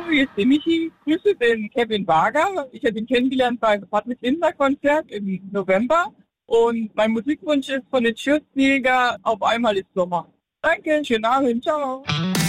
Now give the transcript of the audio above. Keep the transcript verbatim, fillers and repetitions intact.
hier ist der Michi. Grüße den Kevin Wager. Ich habe ihn kennengelernt beim Patrick Lindner Konzert im November. Und mein Musikwunsch ist von den Schürzenjäger Auf einmal ist Sommer. Danke, schönen Abend, ciao.